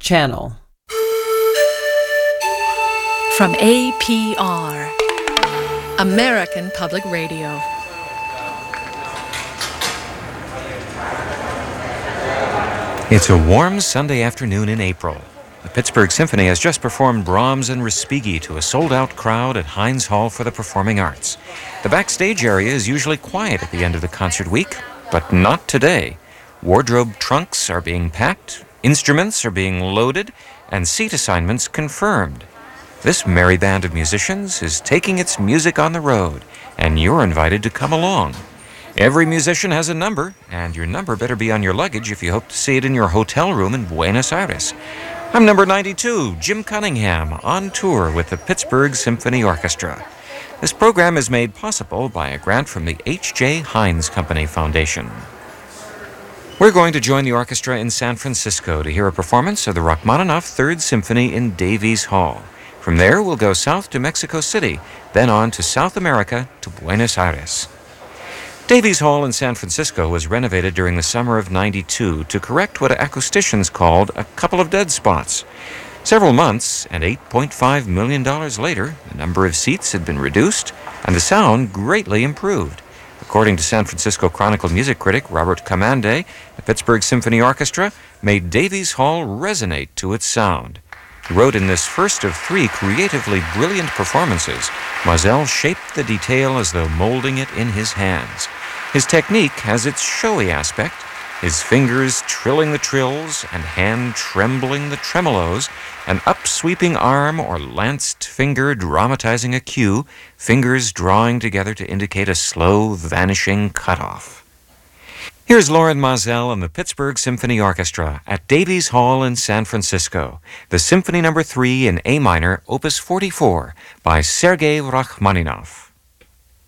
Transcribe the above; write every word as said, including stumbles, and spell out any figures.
channel. From A P R, American Public Radio. It's a warm Sunday afternoon in April. The Pittsburgh Symphony has just performed Brahms and Respighi to a sold-out crowd at Heinz Hall for the Performing Arts. The backstage area is usually quiet at the end of the concert week, but not today. Wardrobe trunks are being packed, instruments are being loaded, and seat assignments confirmed. This merry band of musicians is taking its music on the road, and you're invited to come along. Every musician has a number, and your number better be on your luggage if you hope to see it in your hotel room in Buenos Aires. I'm number ninety-two, Jim Cunningham, on tour with the Pittsburgh Symphony Orchestra. This program is made possible by a grant from the H J. Heinz Company Foundation. We're going to join the orchestra in San Francisco to hear a performance of the Rachmaninoff Third Symphony in Davies Hall. From there, we'll go south to Mexico City, then on to South America to Buenos Aires. Davies Hall in San Francisco was renovated during the summer of ninety-two to correct what acousticians called a couple of dead spots. Several months and eight point five million dollars later, the number of seats had been reduced and the sound greatly improved. According to San Francisco Chronicle music critic Robert Camande, the Pittsburgh Symphony Orchestra made Davies Hall resonate to its sound. He wrote, in this first of three creatively brilliant performances, Mazel shaped the detail as though molding it in his hands. His technique has its showy aspect, his fingers trilling the trills and hand trembling the tremolos, an upsweeping arm or lanced finger dramatizing a cue, fingers drawing together to indicate a slow, vanishing cutoff. Here's Loren Mazel and the Pittsburgh Symphony Orchestra at Davies Hall in San Francisco, the Symphony Number three in A minor, Opus forty-four, by Sergei Rachmaninoff.